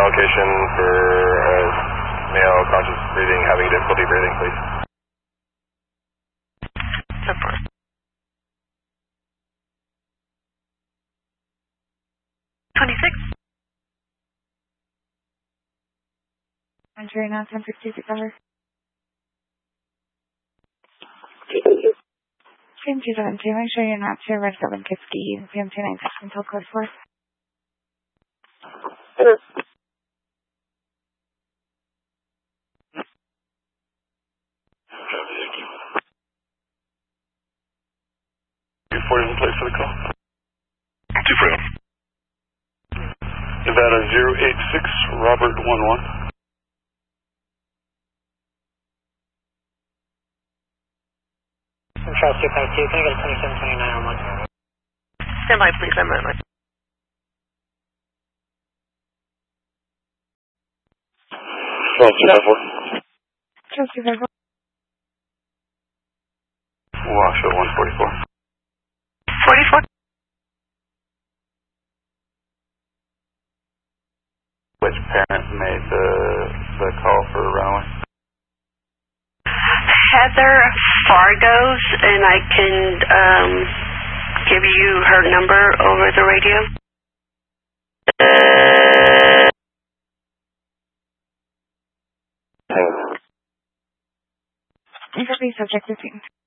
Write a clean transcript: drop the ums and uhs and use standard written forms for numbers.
location for male conscious breathing, having difficulty breathing, please. 26. Entering on 1066 over. Team 272, make sure you're not to Red 7 Kiski, PM 296 until code 4. Before in place for the call. 2 Freedom. Nevada 086, Robert 11. Charles 252, can I get a 2729 on 1? Stand by, please. I'm ready. Charles 254. Charles 254. Washoe 144. 44. Which parent made the call for runaway? Heather Fargos, and I can give you her number over the radio. Copy subject 15.